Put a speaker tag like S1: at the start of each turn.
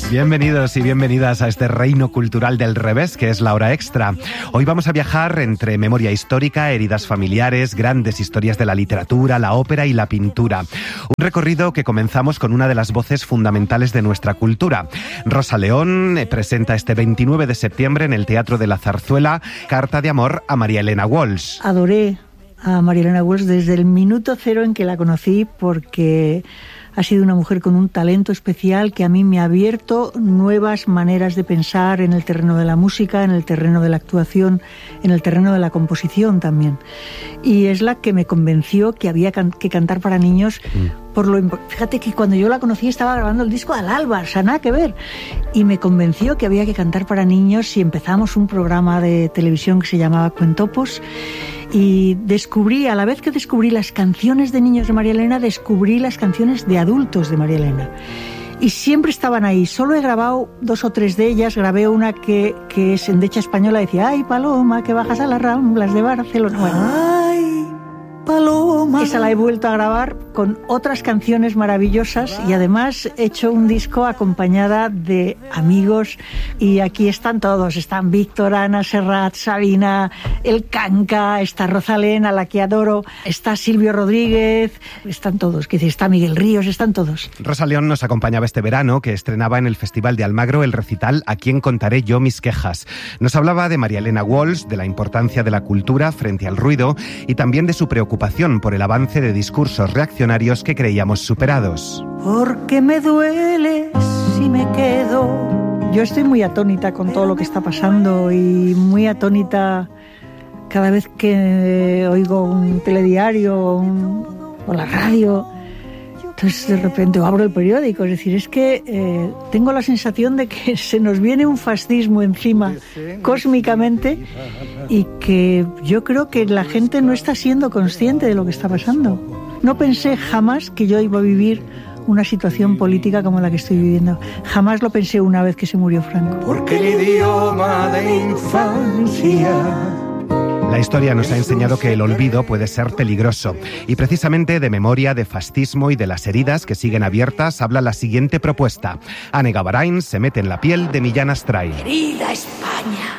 S1: Bienvenidos y bienvenidas a este reino cultural del revés, que es la hora extra. Hoy vamos a viajar entre memoria histórica, heridas familiares, grandes historias de la literatura, la ópera y la pintura. Un recorrido que comenzamos con una de las voces fundamentales de nuestra cultura. Rosa León presenta este 29 de septiembre en el Teatro de la Zarzuela Carta de amor a María Elena Walsh.
S2: Adoré a María Elena Walsh desde el minuto cero en que la conocí, porque ha sido una mujer con un talento especial que a mí me ha abierto nuevas maneras de pensar en el terreno de la música, en el terreno de la actuación, en el terreno de la composición también. Y es la que me convenció que había que cantar para niños. Fíjate que cuando yo la conocí estaba grabando el disco al alba, o sea, nada que ver. Y me convenció que había que cantar para niños y empezamos un programa de televisión que se llamaba Cuentopos. Y descubrí, a la vez que descubrí las canciones de niños de María Elena, descubrí las canciones de adultos de María Elena. Y siempre estaban ahí. Solo he grabado 2 o 3 de ellas. Grabé una que es en Decha Española, decía: "Ay, paloma, que bajas a las Ramblas de Barcelona". Bueno, "Ay, paloma". Esa la he vuelto a grabar con otras canciones maravillosas, y además he hecho un disco acompañada de amigos, y aquí están todos. Están Víctor, Ana, Serrat, Sabina, El Canca, está Rosalén, a la que adoro, está Silvio Rodríguez, están todos, que está Miguel Ríos, están todos.
S1: Rosa León nos acompañaba este verano, que estrenaba en el Festival de Almagro el recital "A quién contaré yo mis quejas". Nos hablaba de María Elena Walsh, de la importancia de la cultura frente al ruido y también de su preocupación por el avance de discursos reaccionarios que creíamos superados.
S2: Porque me duele si me quedo. Yo estoy muy atónita con todo lo que está pasando, y muy atónita cada vez que oigo un telediario o la radio. Entonces de repente abro el periódico. Es decir, es que tengo la sensación de que se nos viene un fascismo encima cósmicamente, y que yo creo que la gente no está siendo consciente de lo que está pasando. No pensé jamás que yo iba a vivir una situación política como la que estoy viviendo. Jamás lo pensé una vez que se murió Franco.
S3: Porque el idioma de infancia.
S1: La historia nos ha enseñado que el olvido puede ser peligroso. Y precisamente de memoria, de fascismo y de las heridas que siguen abiertas habla la siguiente propuesta. Ane Gavarain se mete en la piel de Millán Astray.
S4: Querida España,